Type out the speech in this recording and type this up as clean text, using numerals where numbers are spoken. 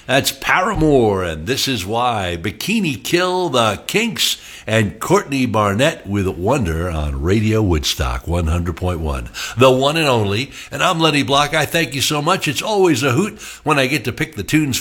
That's Paramore, and This Is Why. Bikini Kill, The Kinks, and Courtney Barnett with Wonder on Radio Woodstock 100.1. The one and only. And I'm Lenny Block. I thank you so much. It's always a hoot when I get to pick the tunes